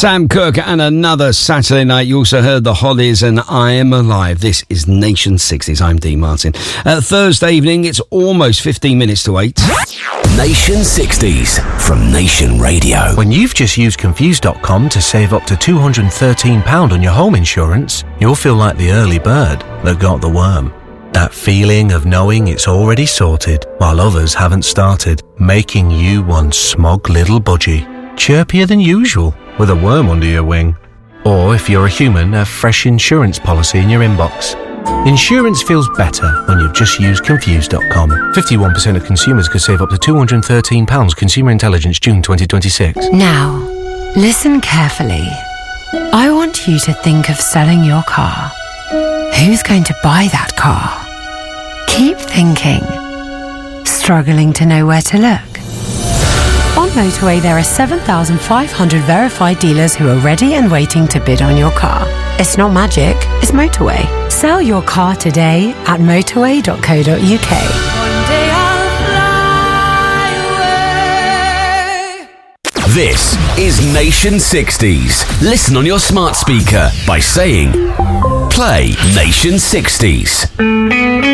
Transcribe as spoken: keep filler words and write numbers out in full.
Sam Cooke and another Saturday night. You also heard the Hollies and I Am Alive. This is Nation sixties. I'm Dean Martin. Uh, Thursday evening, it's almost fifteen minutes to eight. Nation sixties from Nation Radio. When you've just used Confused dot com to save up to two hundred thirteen pounds on your home insurance, you'll feel like the early bird that got the worm. That feeling of knowing it's already sorted while others haven't started, making you one smug little budgie, chirpier than usual with a worm under your wing. Or if you're a human, a fresh insurance policy in your inbox. Insurance feels better when you've just used Confused dot com. fifty-one percent of consumers could save up to two hundred thirteen pounds. Consumer Intelligence, June twenty twenty-six. Now, listen carefully. I want you to think of selling your car. Who's going to buy that car? Keep thinking. Struggling to know where to look? On Motorway, there are seven thousand five hundred verified dealers who are ready and waiting to bid on your car. It's not magic, it's Motorway. Sell your car today at motorway dot co dot uk. One day I'll fly away. This is Nation sixties. Listen on your smart speaker by saying, play Nation sixties.